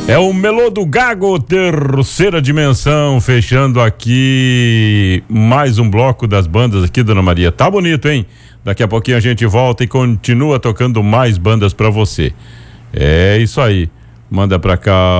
É o Melô do Gago, terceira dimensão, fechando aqui mais um bloco das bandas aqui, Dona Maria. Tá bonito, hein? Daqui a pouquinho a gente volta e continua tocando mais bandas pra você. É isso aí. Manda pra cá.